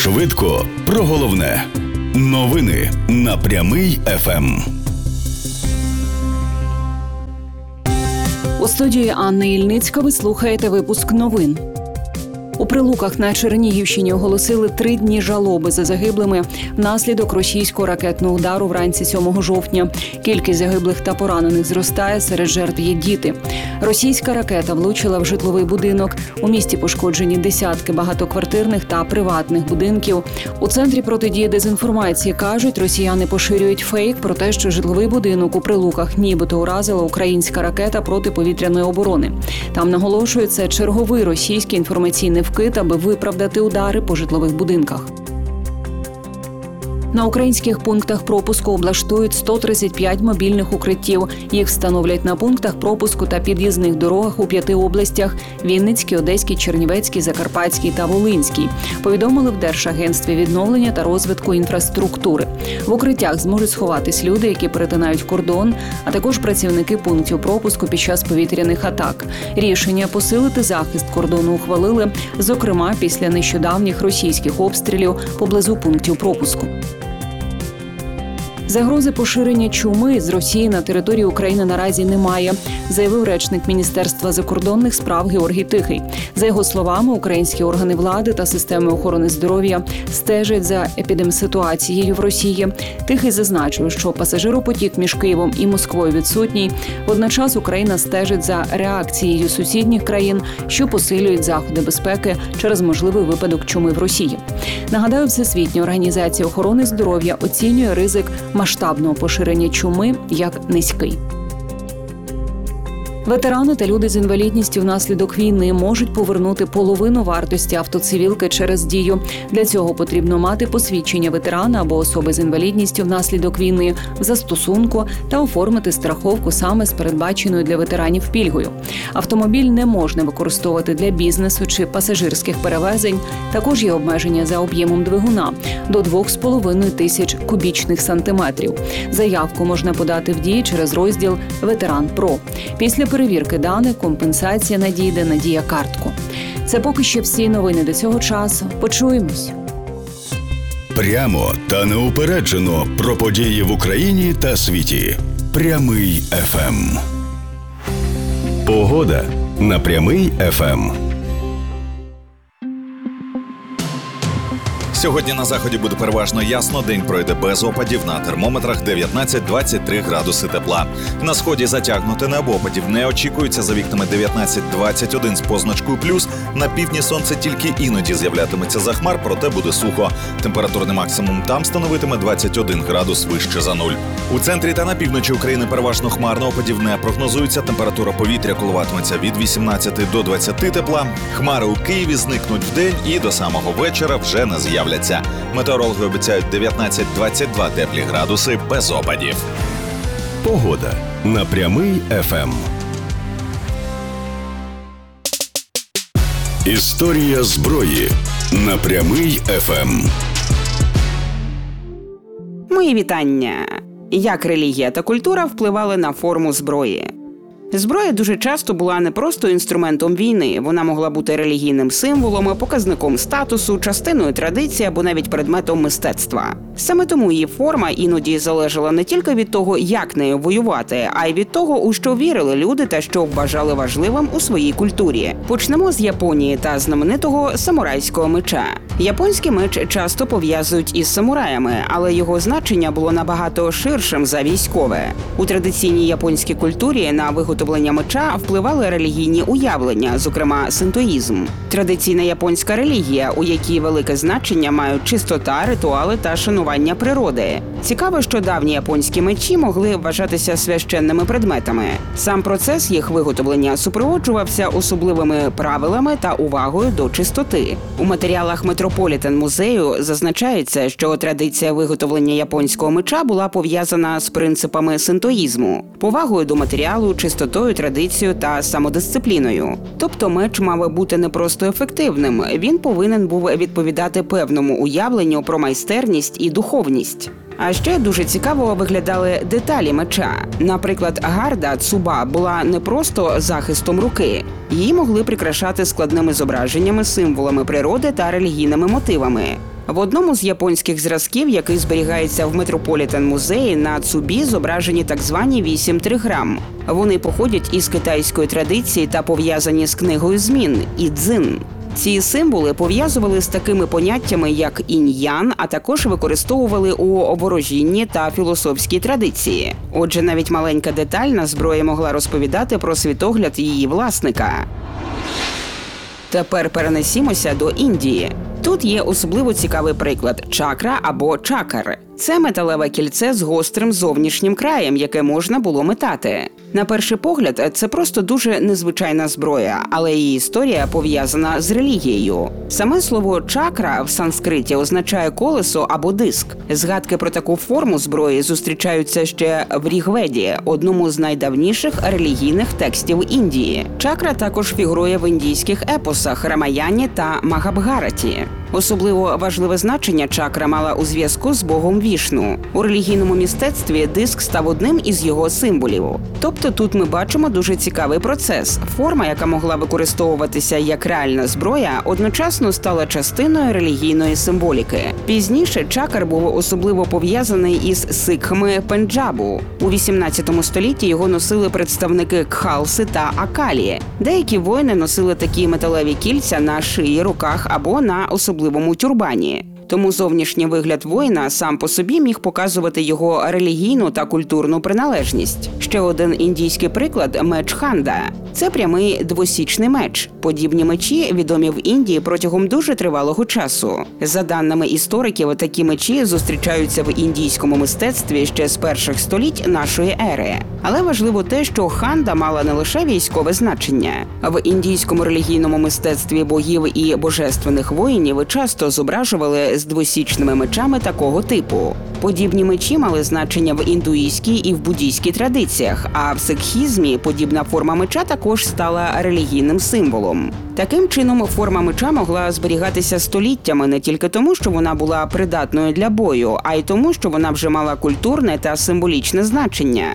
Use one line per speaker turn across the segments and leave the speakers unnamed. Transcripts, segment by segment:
Швидко про головне. Новини на Прямий ФМ.
У студії Анна Ільницька ви слухаєте випуск новин. У Прилуках на Чернігівщині оголосили 3 дні жалоби за загиблими внаслідок російського ракетного удару вранці 7 жовтня. Кількість загиблих та поранених зростає, серед жертв є діти. Російська ракета влучила в житловий будинок. У місті пошкоджені десятки багатоквартирних та приватних будинків. У Центрі протидії дезінформації кажуть, росіяни поширюють фейк про те, що житловий будинок у Прилуках нібито уразила українська ракета протиповітряної оборони. Там наголошують, це черговий російський інформаційний вкид, аби виправдати удари по житлових будинках. На українських пунктах пропуску облаштують 135 мобільних укриттів. Їх встановлять на пунктах пропуску та під'їзних дорогах у 5 областях – Вінницькій, Одеській, Чернівецькій, Закарпатській та Волинській. Повідомили в Держагентстві відновлення та розвитку інфраструктури. В укриттях зможуть сховатись люди, які перетинають кордон, а також працівники пунктів пропуску під час повітряних атак. Рішення посилити захист кордону ухвалили, зокрема, після нещодавніх російських обстрілів поблизу пунктів пропуску. Загрози поширення чуми з Росії на території України наразі немає, заявив речник Міністерства закордонних справ Георгій Тихий. За його словами, українські органи влади та системи охорони здоров'я стежать за епідемситуацією в Росії. Тихий зазначив, що пасажиропотік між Києвом і Москвою відсутній. Водночас Україна стежить за реакцією сусідніх країн, що посилюють заходи безпеки через можливий випадок чуми в Росії. Нагадаю, Всесвітня організація охорони здоров'я оцінює ризик масштабного поширення чуми як низький. Ветерани та люди з інвалідністю внаслідок війни можуть повернути половину вартості автоцивілки через Дію. Для цього потрібно мати посвідчення ветерана або особи з інвалідністю внаслідок війни в застосунку та оформити страховку саме з передбаченою для ветеранів пільгою. Автомобіль не можна використовувати для бізнесу чи пасажирських перевезень. Також є обмеження за об'ємом двигуна – до 2,5 тисяч кубічних сантиметрів. Заявку можна подати в Дії через розділ «Ветеран ПРО». Після перевірки даних компенсація надійде на Дія-картку. Це поки що всі новини до цього часу. Почуємось.
Прямо та неупереджено про події в Україні та світі. Прямий ФМ. Погода на Прямий ФМ.
Сьогодні на заході буде переважно ясно, день пройде без опадів, на термометрах 19-23 градуси тепла. На сході затягнуте небо, опадів не очікується, за вікнами 19-21 з позначкою плюс. На півдні сонце тільки іноді з'являтиметься за хмар, проте буде сухо. Температурний максимум там становитиме 21 градус вище за нуль. У центрі та на півночі України переважно хмарно, опадів не прогнозується. Температура повітря коливатиметься від 18 до 20 тепла. Хмари у Києві зникнуть вдень і до самого вечора вже не з'являться. Метеорологи обіцяють 19-22 теплі градуси без опадів.
Погода на Прямий ФМ. Історія зброї на Прямий ФМ.
Мої вітання. Як релігія та культура впливали на форму зброї? Зброя дуже часто була не просто інструментом війни. Вона могла бути релігійним символом, показником статусу, частиною традиції або навіть предметом мистецтва. Саме тому її форма іноді залежала не тільки від того, як нею воювати, а й від того, у що вірили люди та що вважали важливим у своїй культурі. Почнемо з Японії та знаменитого самурайського меча. Японський меч часто пов'язують із самураями, але його значення було набагато ширшим за військове. У традиційній японській культурі на виготовлення меча впливали релігійні уявлення, зокрема синтоїзм. Традиційна японська релігія, у якій велике значення мають чистота, ритуали та шанування природи. Цікаво, що давні японські мечі могли вважатися священними предметами. Сам процес їх виготовлення супроводжувався особливими правилами та увагою до чистоти. У матеріалах Метрополітен-музею зазначається, що традиція виготовлення японського меча була пов'язана з принципами синтоїзму, повагою до матеріалу, чистотою, традицією та самодисципліною. Тобто меч мав бути не просто ефективним, він повинен був відповідати певному уявленню про майстерність і духовність. А ще дуже цікаво виглядали деталі меча. Наприклад, гарда цуба була не просто захистом руки. Її могли прикрашати складними зображеннями, символами природи та релігійними мотивами. В одному з японських зразків, який зберігається в Метрополітен-музеї, на цубі зображені так звані 8 триграм. Вони походять із китайської традиції та пов'язані з книгою змін – ідзин. Ці символи пов'язували з такими поняттями, як інь-ян, а також використовували у ворожінні та філософській традиції. Отже, навіть маленька деталь на зброї могла розповідати про світогляд її власника. Тепер перенесімося до Індії. Тут є особливо цікавий приклад – чакра або чакар. Це металеве кільце з гострим зовнішнім краєм, яке можна було метати. На перший погляд, це просто дуже незвичайна зброя, але її історія пов'язана з релігією. Саме слово «чакра» в санскриті означає колесо або диск. Згадки про таку форму зброї зустрічаються ще в Рігведі, одному з найдавніших релігійних текстів Індії. Чакра також фігурує в індійських епосах Рамаяні та Магабгараті. Особливо важливе значення чакра мала у зв'язку з богом Вішну. У релігійному мистецтві диск став одним із його символів. Тобто тут ми бачимо дуже цікавий процес. Форма, яка могла використовуватися як реальна зброя, одночасно стала частиною релігійної символіки. Пізніше чакр був особливо пов'язаний із сикхами Пенджабу. У 18 столітті його носили представники Кхалси та Акалі. Деякі воїни носили такі металеві кільця на шиї, руках або на особливому тюрбані. Тому зовнішній вигляд воїна сам по собі міг показувати його релігійну та культурну приналежність. Ще один індійський приклад – меч ханда. Це прямий двосічний меч. Подібні мечі відомі в Індії протягом дуже тривалого часу. За даними істориків, такі мечі зустрічаються в індійському мистецтві ще з перших століть нашої ери. Але важливо те, що ханда мала не лише військове значення. В індійському релігійному мистецтві богів і божественних воїнів часто зображували з двосічними мечами такого типу. Подібні мечі мали значення в індуїзькій і в буддійській традиціях, а в сикхізмі подібна форма меча також стала релігійним символом. Таким чином, форма меча могла зберігатися століттями не тільки тому, що вона була придатною для бою, а й тому, що вона вже мала культурне та символічне значення.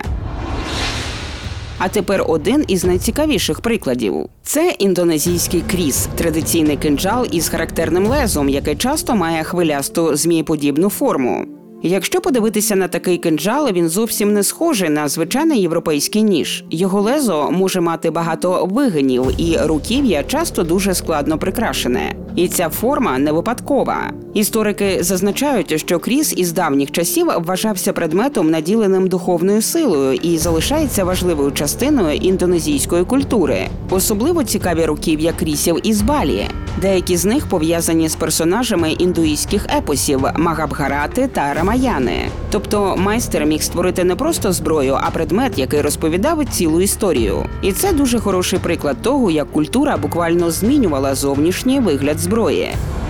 А тепер один із найцікавіших прикладів. Це індонезійський кріс – традиційний кинджал із характерним лезом, яке часто має хвилясту змієподібну форму. Якщо подивитися на такий кинджал, він зовсім не схожий на звичайний європейський ніж. Його лезо може мати багато вигинів, і руків'я часто дуже складно прикрашене. І ця форма не випадкова. Історики зазначають, що кріс із давніх часів вважався предметом, наділеним духовною силою, і залишається важливою частиною індонезійської культури. Особливо цікаві руків'я крісів із Балі. Деякі з них пов'язані з персонажами індуїзьких епосів Магабгарати та Рамаяни. Тобто майстер міг створити не просто зброю, а предмет, який розповідав цілу історію. І це дуже хороший приклад того, як культура буквально змінювала зовнішній вигляд зброї.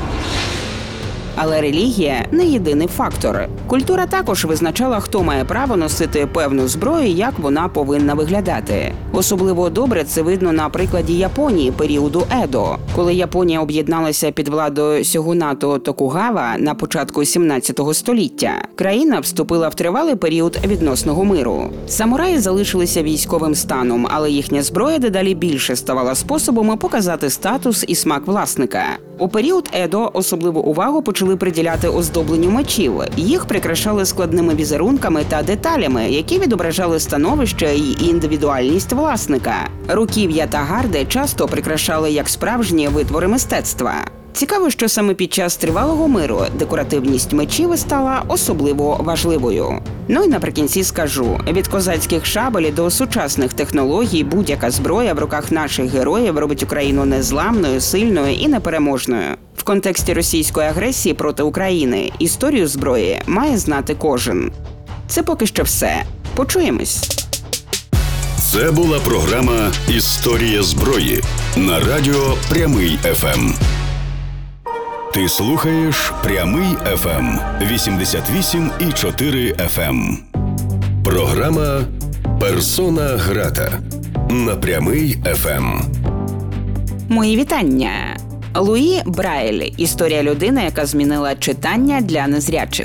Але релігія – не єдиний фактор. Культура також визначала, хто має право носити певну зброю і як вона повинна виглядати. Особливо добре це видно на прикладі Японії періоду Едо. Коли Японія об'єдналася під владою сьогунату Токугава на початку 17 століття, країна вступила в тривалий період відносного миру. Самураї залишилися військовим станом, але їхня зброя дедалі більше ставала способом показати статус і смак власника. У період Едо особливу увагу почали приділяти оздобленню мечів. Їх прикрашали складними візерунками та деталями, які відображали становище і індивідуальність власника. Руків'я та гарди часто прикрашали як справжні витвори мистецтва. Цікаво, що саме під час тривалого миру декоративність мечів стала особливо важливою. Ну і наприкінці скажу, від козацьких шабель до сучасних технологій будь-яка зброя в руках наших героїв робить Україну незламною, сильною і непереможною. В контексті російської агресії проти України історію зброї має знати кожен. Це поки що все. Почуємось.
Це була програма «Історія зброї» на радіо «Прямий ФМ». Ти слухаєш «Прямий ФМ» 88,4 FM. Програма «Персона грата» на «Прямий ФМ».
Мої вітання! Луї Брайль – історія людини, яка змінила читання для незрячих.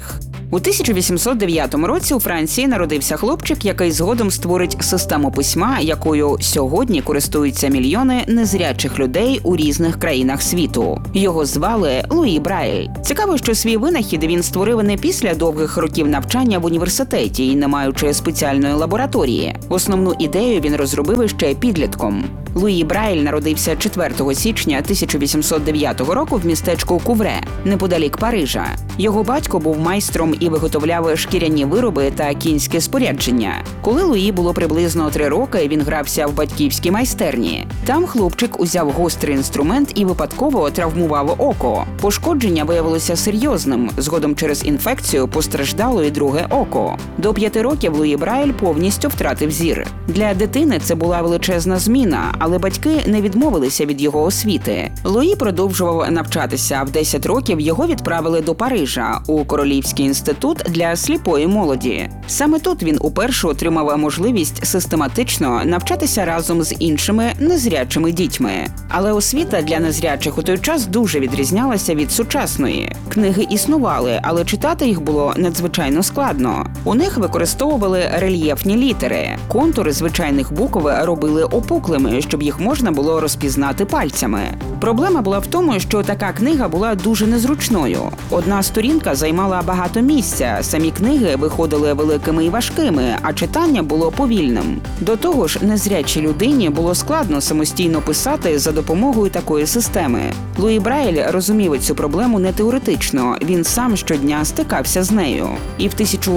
У 1809 році у Франції народився хлопчик, який згодом створить систему письма, якою сьогодні користуються мільйони незрячих людей у різних країнах світу. Його звали Луї Брайль. Цікаво, що свій винахід він створив не після довгих років навчання в університеті і не маючи спеціальної лабораторії. Основну ідею він розробив ще підлітком. Луї Брайль народився 4 січня 1809 року в містечку Кувре, неподалік Парижа. Його батько був майстром і виготовляв шкіряні вироби та кінське спорядження. Коли Луї було приблизно 3 роки, він грався в батьківській майстерні. Там хлопчик узяв гострий інструмент і випадково травмував око. Пошкодження виявилося серйозним. Згодом через інфекцію постраждало і друге око. До 5 років Луї Брайль повністю втратив зір. Для дитини це була величезна зміна, але батьки не відмовилися від його освіти. Луї продовжував навчатися, а в 10 років його відправили до Парижа у Королівський інститут для сліпої молоді. Саме тут він уперше отримав можливість систематично навчатися разом з іншими незрячими дітьми. Але освіта для незрячих у той час дуже відрізнялася від сучасної. Книги існували, але читати їх було надзвичайно складно. У них використовували рельєфні літери. Контури звичайних букв робили опуклими, щоб їх можна було розпізнати пальцями. Проблема була в тому, що така книга була дуже незручною. Одна сторінка займала багато місця, самі книги виходили великими і важкими, а читання було повільним. До того ж, незрячій людині було складно самостійно писати за допомогою такої системи. Луї Брайль розумів цю проблему не теоретично, він сам щодня стикався з нею. І в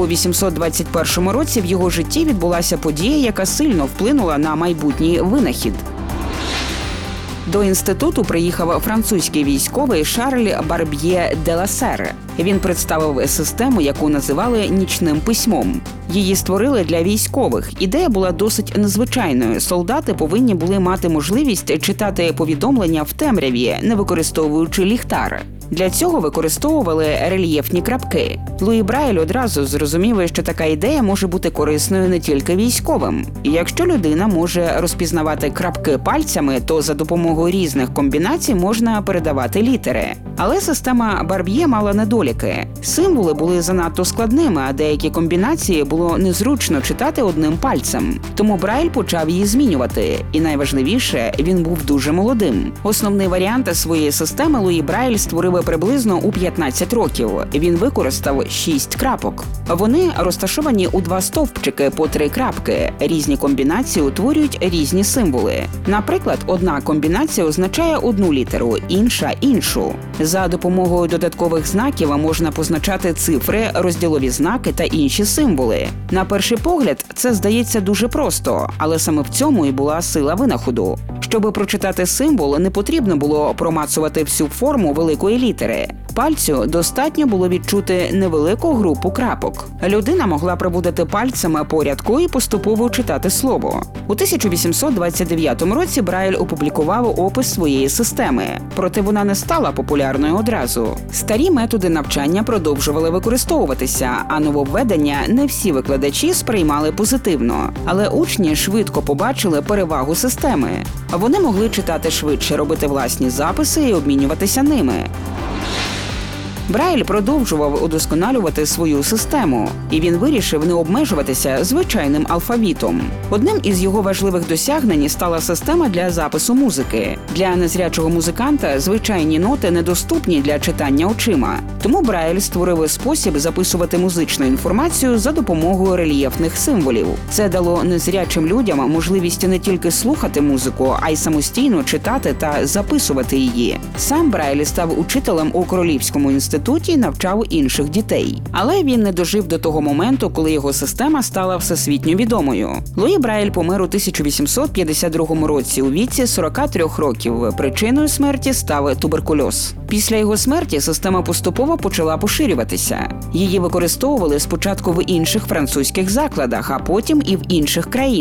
1821 році в його житті відбулася подія, яка сильно вплинула на майбутній винахід. До інституту приїхав французький військовий Шарль Барб'є де Лассер. Він представив систему, яку називали «нічним письмом». Її створили для військових. Ідея була досить незвичайною. Солдати повинні були мати можливість читати повідомлення в темряві, не використовуючи ліхтар. Для цього використовували рельєфні крапки. Луї Брайль одразу зрозумів, що така ідея може бути корисною не тільки військовим. І якщо людина може розпізнавати крапки пальцями, то за допомогою різних комбінацій можна передавати літери. Але система Барб'є мала недоліки. Символи були занадто складними, а деякі комбінації було незручно читати одним пальцем. Тому Брайль почав її змінювати. І найважливіше, він був дуже молодим. Основний варіант своєї системи Луї Брайль створив приблизно у 15 років. Він використав 6 крапок. Вони розташовані у 2 стовпчики по 3 крапки. Різні комбінації утворюють різні символи. Наприклад, одна комбінація означає одну літеру, інша – іншу. За допомогою додаткових знаків можна позначати цифри, розділові знаки та інші символи. На перший погляд, це здається дуже просто, але саме в цьому і була сила винаходу. Щоб прочитати символ, не потрібно було промацувати всю форму великої літери. Пальцю достатньо було відчути невелику групу крапок. Людина могла проводити пальцями по рядку і поступово читати слово. У 1829 році Брайль опублікував опис своєї системи, проте вона не стала популярною одразу. Старі методи навчання продовжували використовуватися, а нововведення не всі викладачі сприймали позитивно. Але учні швидко побачили перевагу системи. Вони могли читати швидше, робити власні записи і обмінюватися ними. Брайль продовжував удосконалювати свою систему, і він вирішив не обмежуватися звичайним алфавітом. Одним із його важливих досягнень стала система для запису музики. Для незрячого музиканта звичайні ноти недоступні для читання очима. Тому Брайль створив спосіб записувати музичну інформацію за допомогою рельєфних символів. Це дало незрячим людям можливість не тільки слухати музику, а й самостійно читати та записувати її. Сам Брайль став учителем у Королівському інституті і навчав інших дітей. Але він не дожив до того моменту, коли його система стала всесвітньо відомою. Луї Брайль помер у 1852 році у віці 43 років. Причиною смерті став туберкульоз. Після його смерті система поступово почала поширюватися. Її використовували спочатку в інших французьких закладах, а потім і в інших країнах.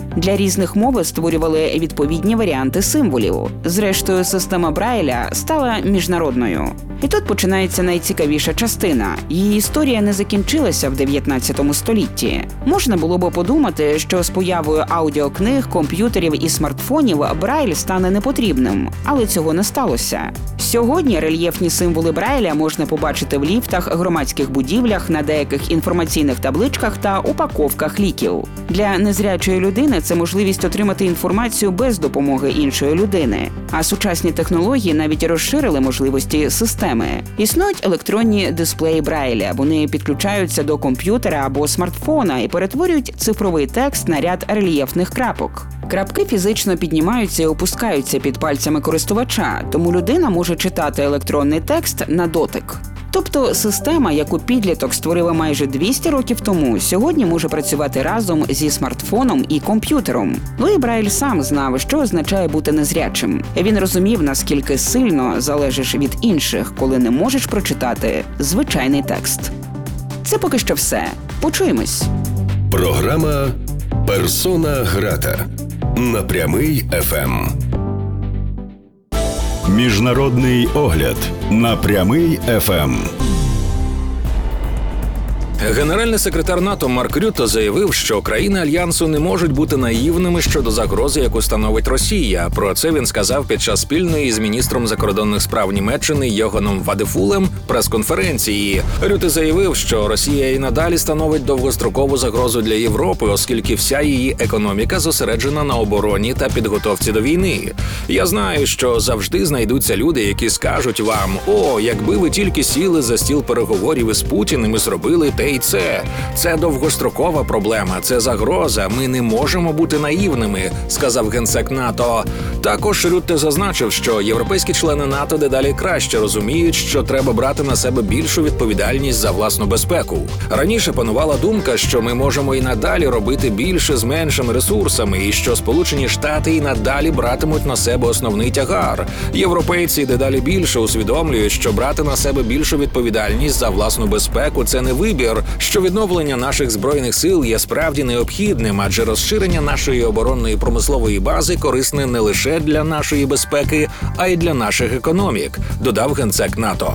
Для різних мов створювали відповідні варіанти символів. Зрештою, система Брайля стала міжнародною. І тут починається найцікавіша частина. Її історія не закінчилася в 19 столітті. Можна було би подумати, що з появою аудіокниг, комп'ютерів і смартфонів Брайль стане непотрібним, але цього не сталося. Сьогодні рельєфні символи Брайля можна побачити в ліфтах, громадських будівлях, на деяких інформаційних табличках та упаковках ліків. Для незрячої людини це можливість отримати інформацію без допомоги іншої людини. А сучасні технології навіть розширили можливості системи. Існують електронні дисплеї Брайля. Вони підключаються до комп'ютера або смартфона і перетворюють цифровий текст на ряд рельєфних крапок. Крапки фізично піднімаються і опускаються під пальцями користувача, тому людина може читати електронний текст на дотик. Тобто система, яку підліток створила майже 200 років тому, сьогодні може працювати разом зі смартфоном і комп'ютером. Луї Брайль сам знав, що означає бути незрячим. Він розумів, наскільки сильно залежиш від інших, коли не можеш прочитати звичайний текст. Це поки що все. Почуємось.
Програма «Персона грата» на Прямий ФМ. Міжнародний огляд на Прямий ФМ.
Генеральний секретар НАТО Марк Рютте заявив, що країни Альянсу не можуть бути наївними щодо загрози, яку становить Росія. Про це він сказав під час спільної з міністром закордонних справ Німеччини Йоганом Вадефулем прес-конференції. Рютте заявив, що Росія і надалі становить довгострокову загрозу для Європи, оскільки вся її економіка зосереджена на обороні та підготовці до війни. Я знаю, що завжди знайдуться люди, які скажуть вам: «О, якби ви тільки сіли за стіл переговорів із Путіним і зробили те і це. Це довгострокова проблема, це загроза, ми не можемо бути наївними», – сказав генсек НАТО. Також Рютте зазначив, що європейські члени НАТО дедалі краще розуміють, що треба брати на себе більшу відповідальність за власну безпеку. Раніше панувала думка, що ми можемо і надалі робити більше з меншими ресурсами, і що Сполучені Штати і надалі братимуть на себе основний тягар. Європейці дедалі більше усвідомлюють, що брати на себе більшу відповідальність за власну безпеку – це не вибір, що відновлення наших збройних сил є справді необхідним, адже розширення нашої оборонної промислової бази корисне не лише для нашої безпеки, а й для наших економік, додав генсек НАТО.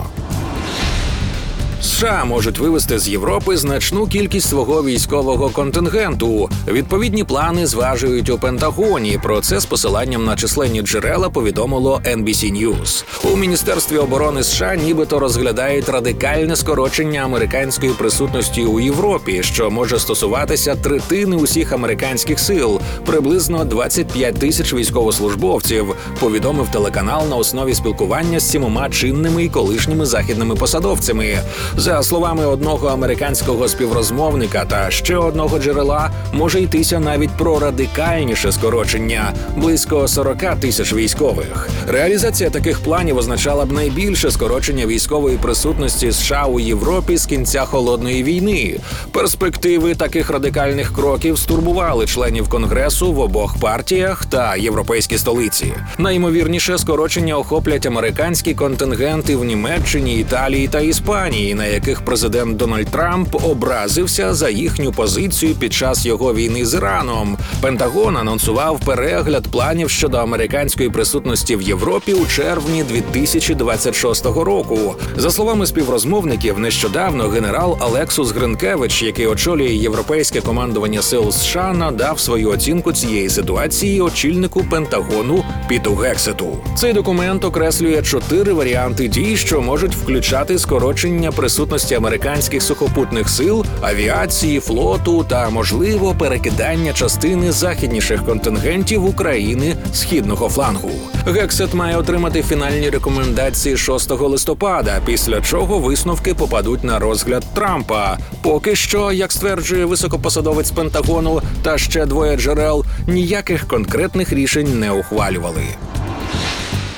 США можуть вивести з Європи значну кількість свого військового контингенту. Відповідні плани зважують у Пентагоні. Про це з посиланням на численні джерела повідомило NBC News. У Міністерстві оборони США нібито розглядають радикальне скорочення американської присутності у Європі, що може стосуватися третини усіх американських сил, приблизно 25 тисяч військовослужбовців, повідомив телеканал на основі спілкування з 7 чинними і колишніми західними посадовцями. За словами одного американського співрозмовника та ще одного джерела, може йтися навіть про радикальніше скорочення – близько 40 тисяч військових. Реалізація таких планів означала б найбільше скорочення військової присутності США у Європі з кінця Холодної війни. Перспективи таких радикальних кроків стурбували членів Конгресу в обох партіях та європейській столиці. Найімовірніше, скорочення охоплять американські контингенти в Німеччині, Італії та Іспанії, на яких президент Дональд Трамп образився за їхню позицію під час його війни з Іраном. Пентагон анонсував перегляд планів щодо американської присутності в Європі у червні 2026 року. За словами співрозмовників, нещодавно генерал Алексус Гринкевич, який очолює європейське командування сил США, надав свою оцінку цієї ситуації очільнику Пентагону Піту Гексету. Цей документ окреслює 4 варіанти дій, що можуть включати скорочення присутності американських сухопутних сил, авіації, флоту та, можливо, перекидання частини західніших контингентів України східного флангу. Гексет має отримати фінальні рекомендації 6 листопада, після чого висновки попадуть на розгляд Трампа. Поки що, як стверджує високопосадовець Пентагону та ще 2 джерел, ніяких конкретних рішень не ухвалювали.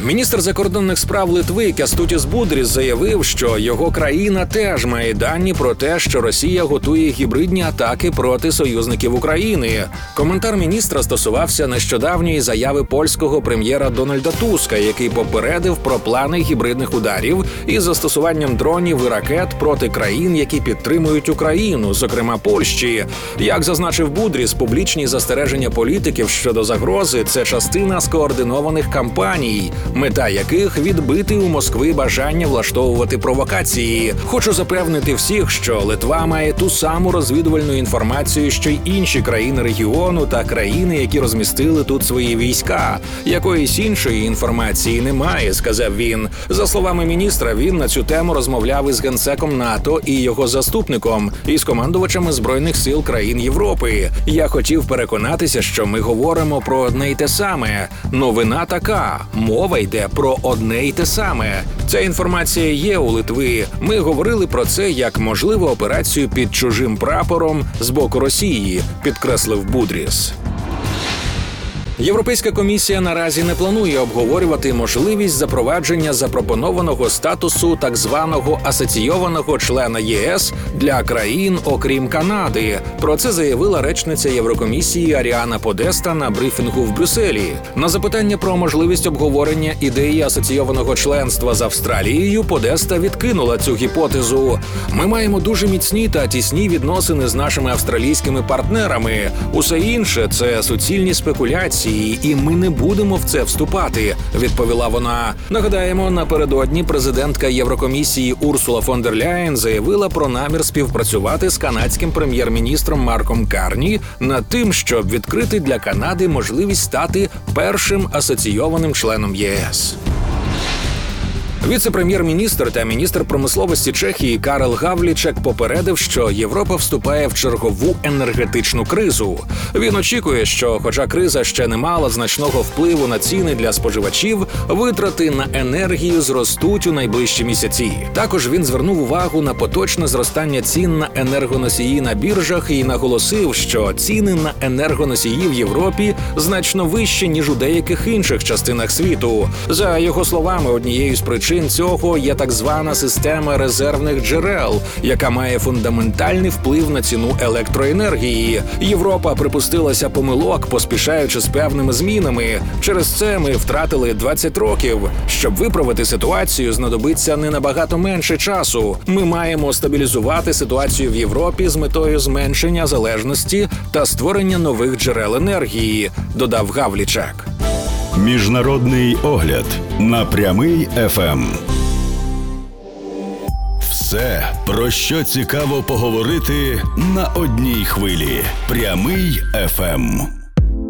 Міністр закордонних справ Литви Кястутіс Будріс заявив, що його країна теж має дані про те, що Росія готує гібридні атаки проти союзників України. Коментар міністра стосувався нещодавньої заяви польського прем'єра Дональда Туска, який попередив про плани гібридних ударів із застосуванням дронів і ракет проти країн, які підтримують Україну, зокрема Польщі. Як зазначив Будріс, публічні застереження політиків щодо загрози – це частина скоординованих кампаній, мета яких – відбити у Москви бажання влаштовувати провокації. Хочу запевнити всіх, що Литва має ту саму розвідувальну інформацію, що й інші країни регіону та країни, які розмістили тут свої війська. Якоїсь іншої інформації немає, сказав він. За словами міністра, він на цю тему розмовляв із генсеком НАТО і його заступником, із командувачами Збройних сил країн Європи. Я хотів переконатися, що ми говоримо про одне й те саме. Новина така. Мова йде про одне й те саме. Ця інформація є у Литви. Ми говорили про це як можливу операцію під чужим прапором з боку Росії, підкреслив Будріс. Європейська комісія наразі не планує обговорювати можливість запровадження запропонованого статусу так званого асоційованого члена ЄС для країн, окрім Канади. Про це заявила речниця Єврокомісії Аріана Подеста на брифінгу в Брюсселі. На запитання про можливість обговорення ідеї асоційованого членства з Австралією Подеста відкинула цю гіпотезу. Ми маємо дуже міцні та тісні відносини з нашими австралійськими партнерами. Усе інше – це суцільні спекуляції, і ми не будемо в це вступати, відповіла вона. Нагадаємо, напередодні президентка Єврокомісії Урсула фон дер Ляєн заявила про намір співпрацювати з канадським прем'єр-міністром Марком Карні над тим, щоб відкрити для Канади можливість стати першим асоційованим членом ЄС. Віце-прем'єр-міністр та міністр промисловості Чехії Карел Гавлічек попередив, що Європа вступає в чергову енергетичну кризу. Він очікує, що, хоча криза ще не мала значного впливу на ціни для споживачів, витрати на енергію зростуть у найближчі місяці. Також він звернув увагу на поточне зростання цін на енергоносії на біржах і наголосив, що ціни на енергоносії в Європі значно вищі, ніж у деяких інших частинах світу. За його словами, однією з причин цього є так звана система резервних джерел, яка має фундаментальний вплив на ціну електроенергії. Європа припустилася помилок, поспішаючи з певними змінами. Через це ми втратили 20 років. Щоб виправити ситуацію, знадобиться не набагато менше часу. Ми маємо стабілізувати ситуацію в Європі з метою зменшення залежності та створення нових джерел енергії, додав Гавлічек.
Міжнародний огляд на Прямий ФМ. Все, про що цікаво поговорити на одній хвилі. Прямий ФМ.